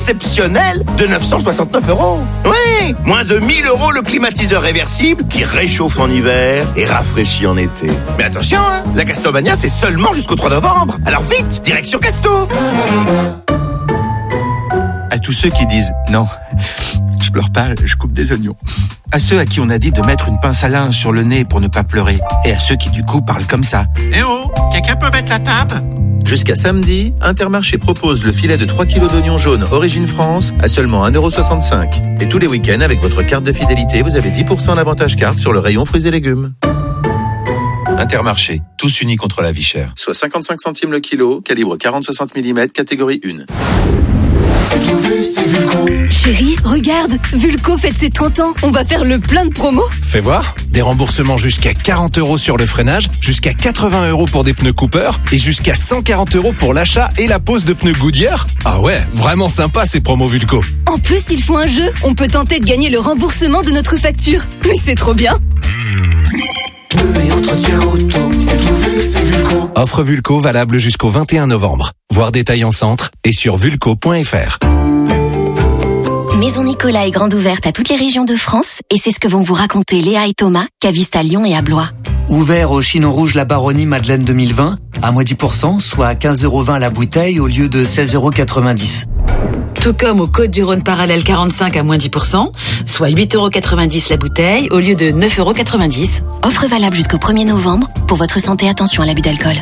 exceptionnel de 969 €. Oui, moins de 1000 € le climatiseur réversible qui réchauffe en hiver et rafraîchit en été. Mais attention, hein, la Castomania, c'est seulement jusqu'au 3 novembre. Alors vite, direction Casto. À tous ceux qui disent « Non, je pleure pas, je coupe des oignons ». À ceux à qui on a dit de mettre une pince à linge sur le nez pour ne pas pleurer. Et à ceux qui du coup parlent comme ça. Eh oh, quelqu'un peut mettre la table ? Jusqu'à samedi, Intermarché propose le filet de 3 kg d'oignons jaunes Origine France à seulement 1,65 €. Et tous les week-ends, avec votre carte de fidélité, vous avez 10% d'avantage carte sur le rayon fruits et légumes. Intermarché, tous unis contre la vie chère. Soit 55 centimes le kilo, calibre 40-60 mm, catégorie 1. C'est Vulco. Chérie, regarde, Vulco fête ses 30 ans. On va faire le plein de promos. Fais voir. Des remboursements jusqu'à 40 € sur le freinage, jusqu'à 80 € pour des pneus Cooper et jusqu'à 140 € pour l'achat et la pose de pneus Goodyear. Ah ouais, vraiment sympa ces promos Vulco. En plus, ils font un jeu. On peut tenter de gagner le remboursement de notre facture. Mais c'est trop bien. Pneus et entretien auto, c'est Vulco. Offre Vulco valable jusqu'au 21 novembre. Voir détails en centre et sur vulco.fr. Maison Nicolas est grande ouverte à toutes les régions de France et c'est ce que vont vous raconter Léa et Thomas, cavistes à Lyon et à Blois. Ouvert au Chinon Rouge La Baronnie Madeleine 2020, à moins 10%, soit 15,20 € la bouteille au lieu de 16,90 €. Tout comme au Côte-du-Rhône parallèle 45 à moins 10%, soit 8,90 € la bouteille au lieu de 9,90 €. Offre valable jusqu'au 1er novembre. Pour votre santé, attention à l'abus d'alcool.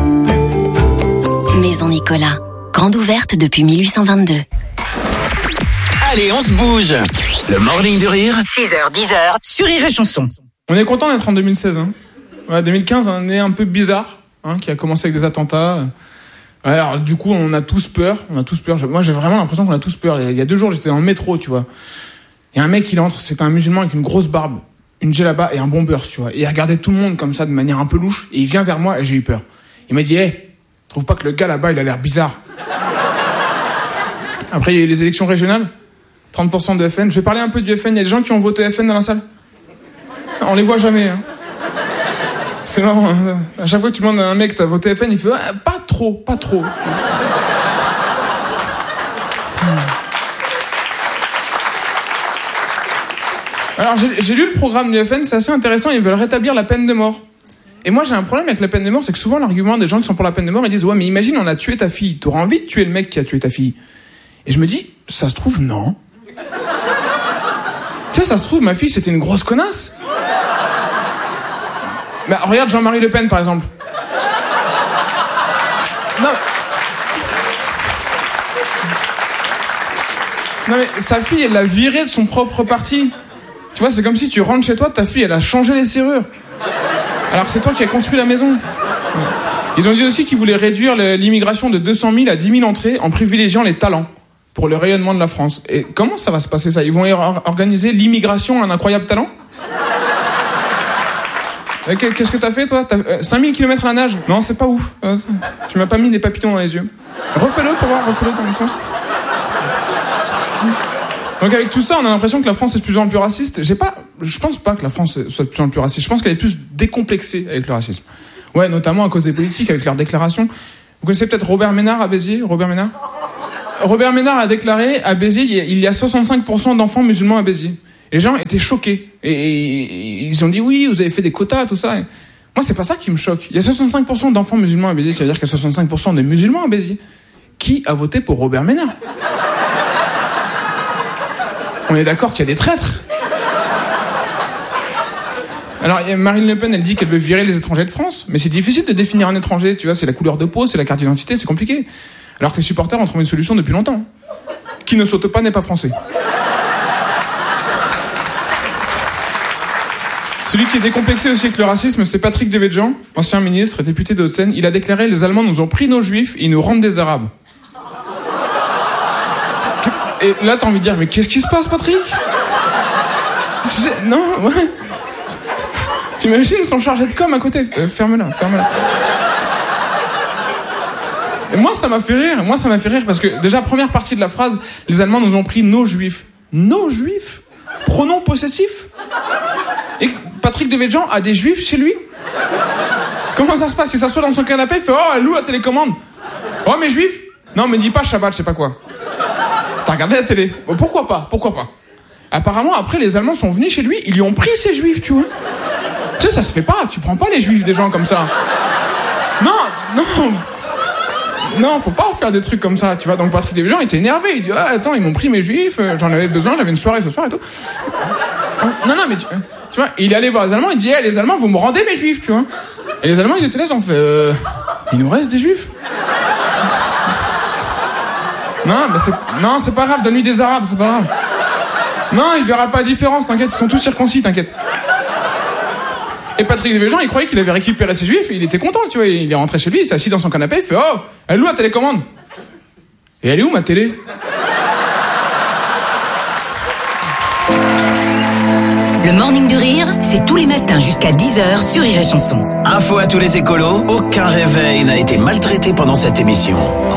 Maison Nicolas, grande ouverte depuis 1822. Allez, on se bouge. Le morning du rire. 6h, 10h, sur Rire et Chanson. On est content d'être en 2016. Hein. Ouais, 2015, un année un peu bizarre, hein, qui a commencé avec des attentats. Ouais, alors du coup, on a tous peur. Moi, j'ai vraiment l'impression qu'on a tous peur. Il y a 2 jours, j'étais dans le métro, tu vois. Il y a un mec, il entre, c'est un musulman avec une grosse barbe, une djellaba et un bombers, tu vois. Et il regardait tout le monde comme ça, de manière un peu louche. Et il vient vers moi et j'ai eu peur. Il m'a dit, hey, trouve pas que le gars là-bas, il a l'air bizarre. Après, il y a eu les élections régionales. 30% de FN. Je vais parler un peu du FN. Il y a des gens qui ont voté FN dans la salle. On les voit jamais. Hein. C'est marrant. Hein. À chaque fois que tu demandes à un mec, t'as voté FN, il fait ah, pas trop. Alors j'ai lu le programme du FN, c'est assez intéressant. Ils veulent rétablir la peine de mort. Et moi j'ai un problème avec la peine de mort, c'est que souvent l'argument des gens qui sont pour la peine de mort, ils disent ouais mais imagine on a tué ta fille, t'auras envie de tuer le mec qui a tué ta fille. Et je me dis ça se trouve non. Tu sais, ça se trouve, ma fille, c'était une grosse connasse. Bah, regarde Jean-Marie Le Pen, par exemple. Non, mais sa fille, elle l'a virée de son propre parti. Tu vois, c'est comme si tu rentres chez toi, ta fille, elle a changé les serrures. Alors que c'est toi qui as construit la maison. Ils ont dit aussi qu'ils voulaient réduire l'immigration de 200 000 à 10 000 entrées en privilégiant les talents pour le rayonnement de la France. Et comment ça va se passer, ça ? Ils vont organiser l'immigration à un incroyable talent ? Qu'est-ce que t'as fait, toi ? 5000 km à la nage ? Non, c'est pas ouf. Tu m'as pas mis des papillons dans les yeux. Refais-le pour voir, refais-le dans le sens. Donc avec tout ça, on a l'impression que la France est de plus en plus raciste. Je pense pas que la France soit de plus en plus raciste. Je pense qu'elle est plus décomplexée avec le racisme. Ouais, notamment à cause des politiques, avec leurs déclarations. Vous connaissez peut-être Robert Ménard à Béziers ? Robert Ménard a déclaré à Béziers, il y a 65% d'enfants musulmans à Béziers. Et les gens étaient choqués. Et ils ont dit, oui, vous avez fait des quotas, tout ça. Et moi, c'est pas ça qui me choque. Il y a 65% d'enfants musulmans à Béziers, ça veut dire qu'il y a 65% de musulmans à Béziers. Qui a voté pour Robert Ménard ? On est d'accord qu'il y a des traîtres. Alors, Marine Le Pen, elle dit qu'elle veut virer les étrangers de France. Mais c'est difficile de définir un étranger, tu vois, c'est la couleur de peau, c'est la carte d'identité, c'est compliqué. Alors que les supporters ont trouvé une solution depuis longtemps. Qui ne saute pas n'est pas français. Celui qui est décomplexé aussi avec le racisme, c'est Patrick Devedjian, ancien ministre et député de Haute-Seine. Il a déclaré « Les Allemands nous ont pris nos juifs, ils nous rendent des arabes ». Et là, t'as envie de dire « Mais qu'est-ce qui se passe, Patrick ?» Non, ouais. T'imagines son chargé de com à côté. Ferme-la. Et moi, ça m'a fait rire parce que déjà, première partie de la phrase, les Allemands nous ont pris nos juifs. Nos juifs ? Pronom possessif ? Et Patrick Devedjian a des juifs chez lui ? Comment ça se passe ? Il s'assoit dans son canapé, il fait « Oh, elle loue la télécommande. Oh, mes juifs ? Non, mais dis pas Shabbat, je sais pas quoi. » T'as regardé la télé? Bon, pourquoi pas? Apparemment, après, les Allemands sont venus chez lui, ils lui ont pris ses juifs, tu vois. Tu sais, ça se fait pas, tu prends pas les juifs des gens comme ça. Non, faut pas faire des trucs comme ça, tu vois. Donc Patrick Devedjian était énervé, il dit attends, ils m'ont pris mes juifs, j'en avais besoin, j'avais une soirée ce soir et tout. Non, mais tu vois, il est allé voir les Allemands, il dit les Allemands, vous me rendez mes juifs, tu vois. Et les Allemands, ils étaient là, ils ont fait il nous reste des juifs? Non, c'est pas grave, donne-lui des Arabes, c'est pas grave. Non, il verra pas la différence, t'inquiète, ils sont tous circoncis, t'inquiète. Et Patrick Devedjian, il croyait qu'il avait récupéré ses juifs et il était content, tu vois. Il est rentré chez lui, il s'est assis dans son canapé, il fait elle est où la télécommande? Et elle est où ma télé? Le Morning du Rire, c'est tous les matins jusqu'à 10h sur Rire et Chanson. Info à tous les écolos, aucun réveil n'a été maltraité pendant cette émission.